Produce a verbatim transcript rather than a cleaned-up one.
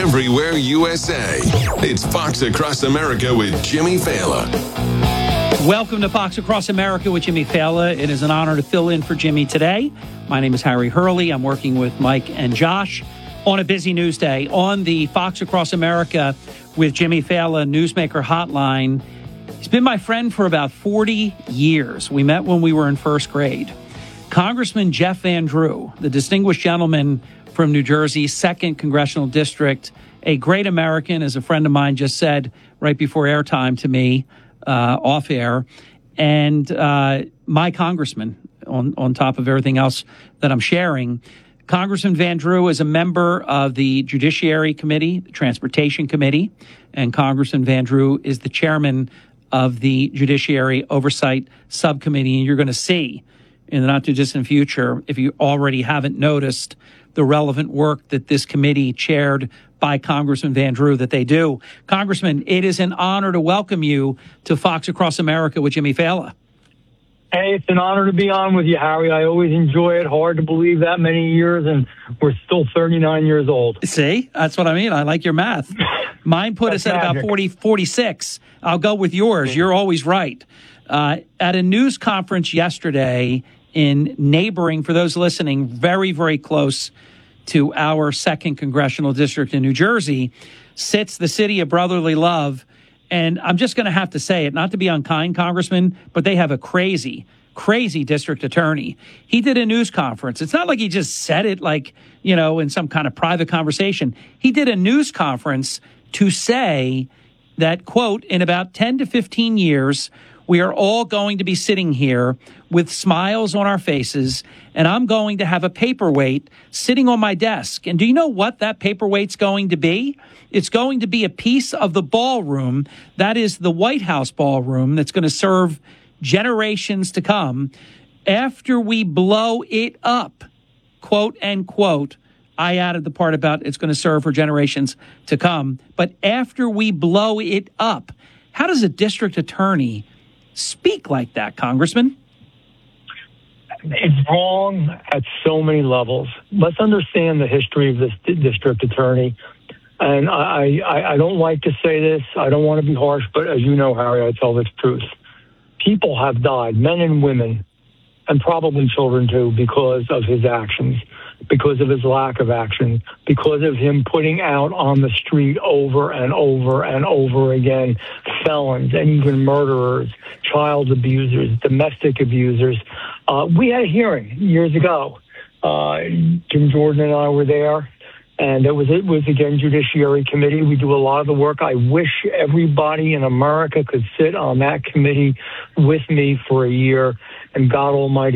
everywhere U S A. It's Fox Across America with Jimmy Fallon. Welcome to Fox Across America with Jimmy Fallon. It is an honor to fill in for Jimmy today. My name is Harry Hurley. I'm working with Mike and Josh on a busy news day on the Fox Across America with Jimmy Fallon Newsmaker Hotline. He's been my friend for about forty years. We met when we were in first grade. Congressman Jeff Van Drew, the distinguished gentleman from New Jersey's second Congressional District, a great American, as a friend of mine just said right before airtime to me, uh, off air, and uh, my congressman on, on top of everything else that I'm sharing. Congressman Van Drew is a member of the Judiciary Committee, the Transportation Committee, and Congressman Van Drew is the chairman of the Judiciary Oversight Subcommittee. And you're going to see in the not-too-distant future, if you already haven't noticed, the relevant work that this committee chaired by Congressman Van Drew that they do. Congressman, it is an honor to welcome you to Fox Across America with Jimmy Fallon. Hey, it's an honor to be on with you, Harry. I always enjoy it. Hard to believe that many years, and we're still thirty-nine years old. See, that's what I mean. I like your math. Mine put us at magic. About forty, forty-six. I'll go with yours. You're always right. Uh, at a news conference yesterday in neighboring, for those listening, very, very close to our second congressional district in New Jersey, sits the city of brotherly love. And I'm just going to have to say it, not to be unkind, Congressman, but they have a crazy, crazy district attorney. He did a news conference. It's not like he just said it like, you know, in some kind of private conversation. He did a news conference to say that, quote, in about ten to fifteen years, we are all going to be sitting here with smiles on our faces, and I'm going to have a paperweight sitting on my desk. And do you know what that paperweight's going to be? It's going to be a piece of the ballroom, that is the White House ballroom, that's going to serve generations to come after we blow it up, quote, end quote. I added the part about it's going to serve for generations to come. But after we blow it up, how does a district attorney speak like that, Congressman? It's wrong at so many levels. Let's understand the history of this district attorney. And I, I, I don't like to say this. I don't want to be harsh, but as you know, Harry, I tell the truth. People have died, men and women, and probably children too, because of his actions, because of his lack of action, because of him putting out on the street over and over and over again felons and even murderers, child abusers, domestic abusers. Uh, we had a hearing years ago. Uh, Jim Jordan and I were there, and it was, it was, again, Judiciary Committee. We do a lot of the work. I wish everybody in America could sit on that committee with me for a year, and God Almighty